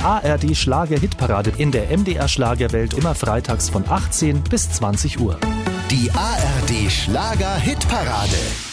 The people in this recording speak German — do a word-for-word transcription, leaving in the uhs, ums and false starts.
Die A R D Schlager-Hitparade in der M D R Schlagerwelt immer freitags von achtzehn bis zwanzig Uhr. Die A R D Schlager-Hitparade.